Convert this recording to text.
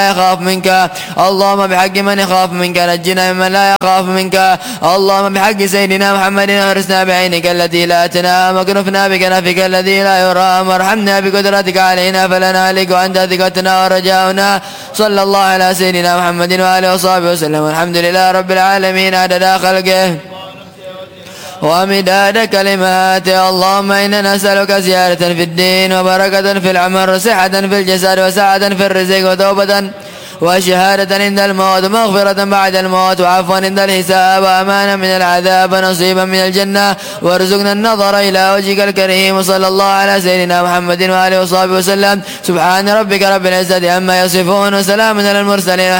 يخاف منك، اللهم بحق من يخاف منك نجنا ممن لا يخاف منك، اللهم بحق سيدنا محمد اغرسنا بعينك التي لا تنام، واكنفنا بكنفك الذي لا يرام، وارحمنا بقدرتك علينا فلا نهلك وانت ثقتنا ورجاؤنا. صلى الله على سيدنا محمد واله وصحبه وسلم، والحمد لله رب العالمين عدد خلقه ومداد كلماته. اللهم إنا نسألك زيادة في الدين وبركة في العمر وصحة في الجسد وسعة في الرزق وتوبة وشهادة عند الموت ومغفرة بعد الموت وعفوا عند الحساب وأمانا من العذاب ونصيبا من الجنة، وارزقنا النظر إلى وجهك الكريم. وصلى الله على سيدنا محمد وآله وصحبه وسلم. سبحان ربك رب العزة عما يصفون وسلام على المرسلين.